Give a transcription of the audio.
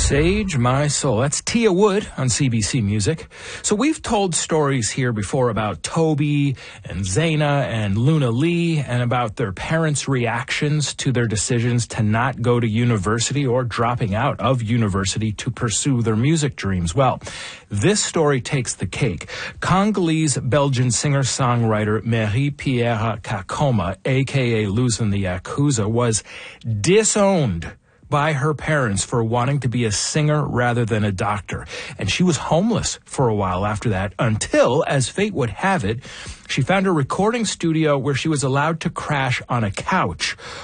Sage My Soul. That's Tia Wood on CBC Music. So we've told stories here before about Toby and Zaina and Luna Lee and about their parents' reactions to their decisions to not go to university or dropping out of university to pursue their music dreams. Well, this story takes the cake. Congolese-Belgian singer-songwriter Marie-Pierre Kakoma, a.k.a. Luz and the Yakuza, was disowned by her parents for wanting to be a singer rather than a doctor. And she was homeless for a while after that until, as fate would have it, she found a recording studio where she was allowed to crash on a couch